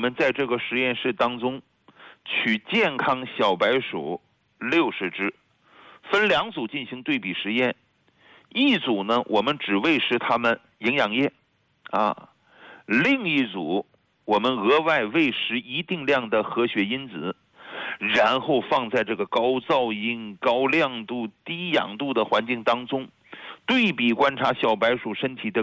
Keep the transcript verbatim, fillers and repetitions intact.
们在这个实验室当中取健康小白鼠六十只，分两组进行对比实验。一组呢，我们只喂食它们营养液啊，另一组我们额外喂食一定量的合血因子，然后放在这个高噪音、高亮度、低氧度的环境当中，对比观察小白鼠身体的